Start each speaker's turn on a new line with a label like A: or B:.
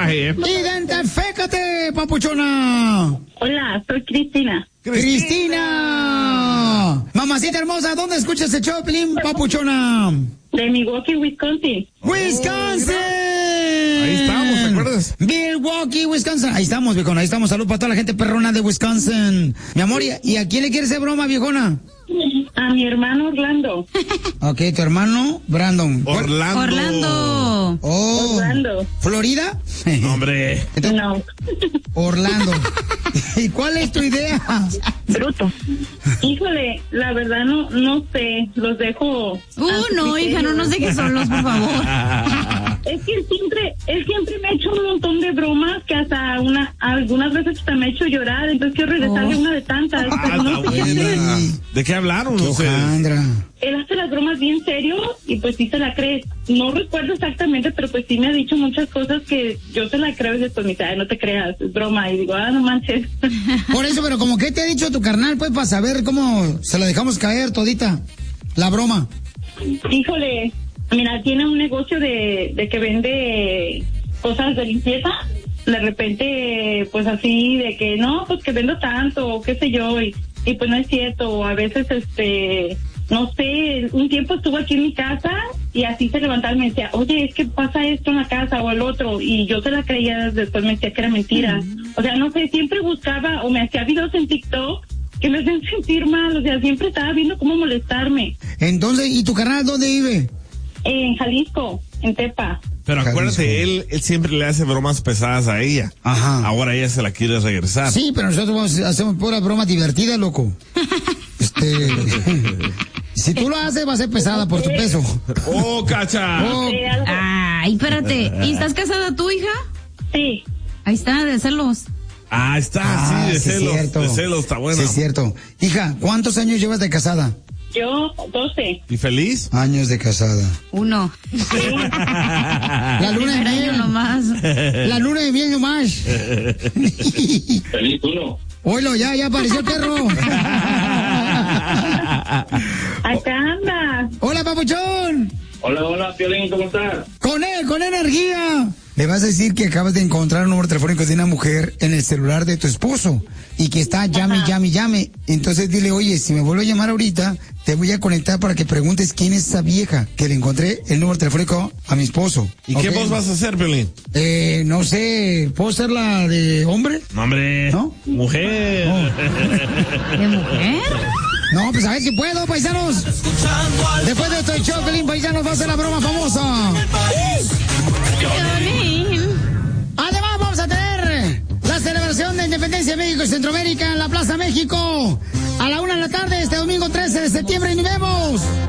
A: mensaje.
B: Identifícate, papuchona.
C: Hola, soy Cristina.
B: ¡Cristina! Mamacita hermosa, ¿dónde escuchas el show, Pelín, papuchona?
C: De Milwaukee, Wisconsin.
B: ¡Wisconsin!
A: Ahí estamos, ¿te acuerdas?
B: Milwaukee, Wisconsin. Ahí estamos, viejona, ahí estamos. Salud para toda la gente perrona de Wisconsin. Mi amor, ¿y a quién le quieres hacer broma, viejona?
C: A mi hermano Orlando.
B: Ok, tu hermano, Brandon.
D: Orlando.
B: Oh.
C: Orlando.
B: ¿Florida?
A: No, hombre.
B: Entonces,
C: No.
B: Orlando. ¿Y cuál es tu idea?
C: Bruto. Híjole, la verdad no sé, los dejo.
D: No, hija, no nos dejes solos, por favor.
C: Es que él siempre me ha hecho un montón de bromas que hasta algunas veces hasta me ha hecho llorar, entonces quiero regresarle una de tantas. No sé qué hacer.
A: ¿De qué hablaron? No sé.
C: Él hace las bromas bien serio y pues sí se la cree. No recuerdo exactamente, pero pues sí me ha dicho muchas cosas que yo se la creo y después me dice, no te creas, es broma. Y digo, no manches.
B: Por eso, pero como que te ha dicho tu carnal, pues para saber cómo se la dejamos caer todita, la broma.
C: Híjole, mira, tiene un negocio de que vende cosas de limpieza. De repente, pues así, de que no, pues que vendo tanto, o qué sé yo, y pues no es cierto. A veces, no sé, un tiempo estuvo aquí en mi casa y así se levantaba y me decía, oye, es que pasa esto en la casa o el otro, y yo se la creía, después me decía que era mentira. O sea, no sé, siempre buscaba o me hacía videos en TikTok que me hacían sentir mal, o sea, siempre estaba viendo cómo molestarme.
B: Entonces, ¿y tu carnal dónde vive?
C: En Jalisco, en Tepa.
A: Pero acuérdate, él siempre le hace bromas pesadas a ella.
B: Ajá.
A: Ahora ella se la quiere regresar.
B: Sí, pero nosotros hacemos puras bromas divertidas, loco. Si tú lo haces, va a ser pesada por tu peso.
A: ¡Oh, cacha!
B: Oh.
D: Ay, espérate. ¿Y estás casada tú, hija?
C: Sí.
D: Ahí está, de celos.
A: Ah, está, sí, de celos.
B: Cierto.
A: De celos, está bueno.
B: Sí, es cierto. Hija, ¿cuántos años llevas de casada?
C: Yo, 12.
A: ¿Y feliz?
B: Años de casada.
D: 1.
B: La luna de
D: año
B: miel
D: nomás.
B: La luna de miel nomás.
E: Feliz 1.
B: Oilo, ya apareció el perro.
C: Acá anda.
B: Hola, papuchón.
E: Hola, Piolín, ¿cómo estás?
B: Con energía. Le vas a decir que acabas de encontrar un número telefónico de una mujer en el celular de tu esposo y que está llame. Entonces dile, oye, si me vuelvo a llamar ahorita, te voy a conectar para que preguntes quién es esa vieja que le encontré el número telefónico a mi esposo.
A: ¿Y qué voz vas a hacer, Piolín?
B: No sé, ¿puedo ser la de hombre?
A: No, hombre.
B: ¿No?
A: Mujer.
B: Oh.
D: ¿De mujer?
B: No, pues a ver si puedo, paisanos. Después de este show, Pelín, paisanos, va a ser la broma famosa. Además, vamos a tener la celebración de Independencia de México y Centroamérica en la Plaza México a la 1:00 p.m. este domingo 13 de septiembre y nos vemos.